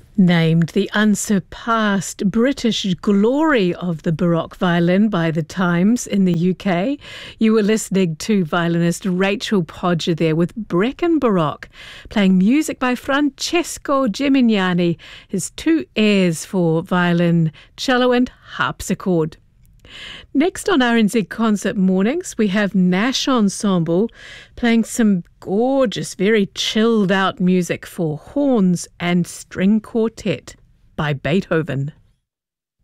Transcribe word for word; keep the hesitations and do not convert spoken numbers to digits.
Named the unsurpassed British glory of the Baroque violin by The Times in the U K, you were listening to violinist Rachel Podger there with Brecon Baroque, playing music by Francesco Gimignani, his two airs for violin, cello and harpsichord. Next on R N Z Concert Mornings, we have Nash Ensemble playing some gorgeous, very chilled out music for horns and string quartet by Beethoven.